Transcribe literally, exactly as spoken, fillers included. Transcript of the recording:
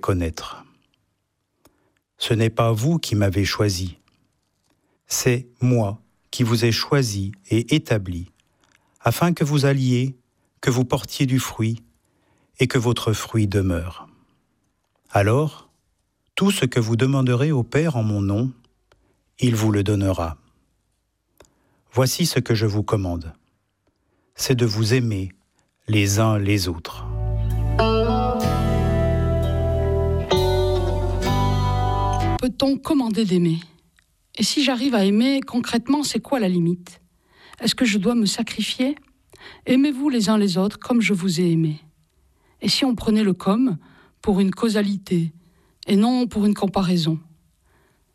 connaître. Ce n'est pas vous qui m'avez choisi, c'est moi qui vous ai choisi et établi, afin que vous alliez, que vous portiez du fruit, et que votre fruit demeure. Alors, tout ce que vous demanderez au Père en mon nom, il vous le donnera. Voici ce que je vous commande, c'est de vous aimer les uns les autres. Peut-on commander d'aimer ? Et si j'arrive à aimer, concrètement, c'est quoi la limite ? Est-ce que je dois me sacrifier ? Aimez-vous les uns les autres comme je vous ai aimé. Et si on prenait le comme pour une causalité et non pour une comparaison ?